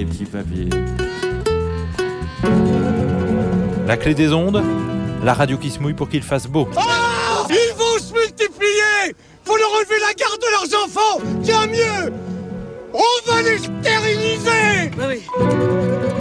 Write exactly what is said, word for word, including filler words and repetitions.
les petits papiers. La clé des ondes, la radio qui se mouille pour qu'il fasse beau. Oh, ils vont se multiplier. Faut leur enlever la garde de leurs enfants. Tiens mieux, on va les stériliser. Oui, oui.